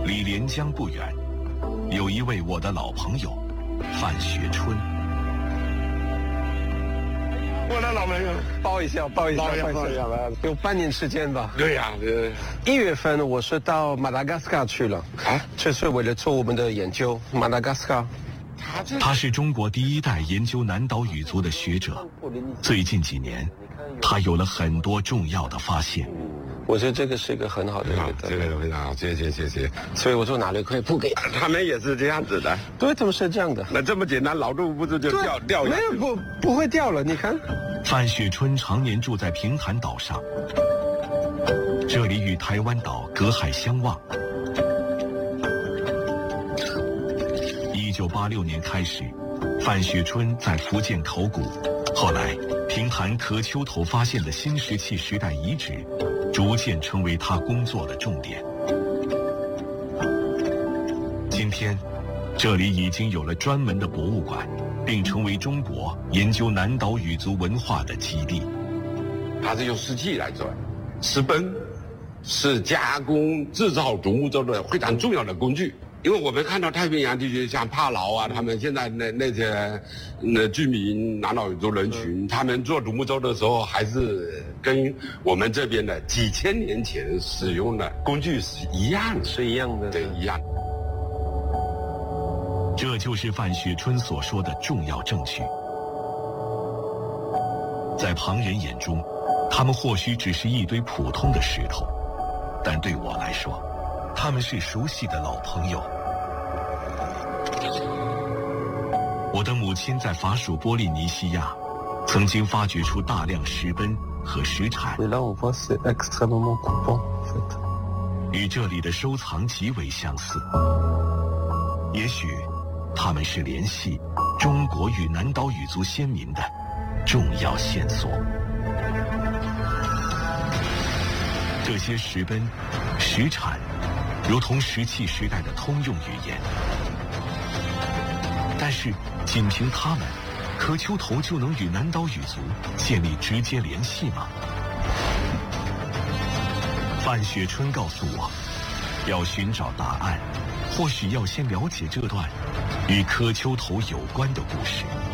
离连江不远，有一位我的老朋友范雪春。 我的老朋友， 抱一下吧，有半年时间吧。 对呀 ，1月份我是到马达加斯加去了啊，就是为了做我们的研究。马达加斯加， 他是中国第一代研究南岛语族的学者。最近几年，他有了很多重要的发现。 我觉得这个是一个很好的一个， 这个非常好，谢谢。 所以我说哪里可以不给？ 他们也是这样子的。 对，他们是这样的。 那这么简单，老动物不是就掉没有不会掉了，你看。 范雪春常年住在平潭岛上，这里与台湾岛隔海相望。1986年开始，范雪春在福建考古，后来平潭壳丘头发现的新石器时代遗址，逐渐成为他工作的重点。今天，这里已经有了专门的博物馆，并成为中国研究南岛语族文化的基地。 它是用石器来做，石崩是加工制造独木舟的非常重要的工具。因为我们看到太平洋地区像帕劳啊，他们现在那些居民南岛语族人群，他们做独木舟的时候，还是跟我们这边的几千年前使用的工具是一样的，对，一样。 这就是范雪春所说的重要证据。在旁人眼中，他们或许只是一堆普通的石头，但对我来说，他们是熟悉的老朋友。我的母亲在法属波利尼西亚曾经发掘出大量石奔和石铲，与这里的收藏极为相似。也许他们是联系中国与南岛语族先民的重要线索。这些石奔、石铲如同石器时代的通用语言，但是仅凭它们，壳丘头就能与南岛语族建立直接联系吗？范雪春告诉我，要寻找答案，或许要先了解这段与壳丘头有关的故事。